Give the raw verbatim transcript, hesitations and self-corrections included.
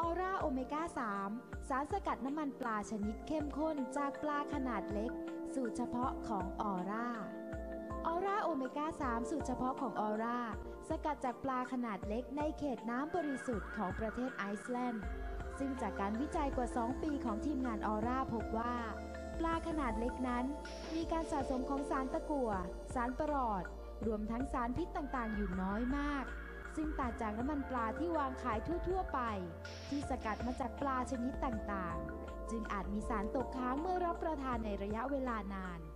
อร่าโอเมก้า สาม สารสกัดน้ำมันปลาชนิดเข้มข้นจากปลาขนาดเล็กสูตรเฉพาะของออร่าออร่าโอเมก้า สาม สูตรเฉพาะของออร่าสกัดจากปลาขนาดเล็กในเขตน้ำบริสุทธิ์ของประเทศไอซ์แลนด์ซึ่งจากการวิจัยกว่าสองปีของทีมงานออร่าพบว่าปลาขนาดเล็กนั้นมีการสะสมของสารตะกั่วสารปรอดรวมทั้งสารพิษต่างๆอยู่น้อยมากซึ่งต่างจากน้ำมันปลาที่วางขายทั่วๆไปที่สกัดมาจากปลาชนิดต่างๆจึงอาจมีสารตกค้างเมื่อรับประทานในระยะเวลานาน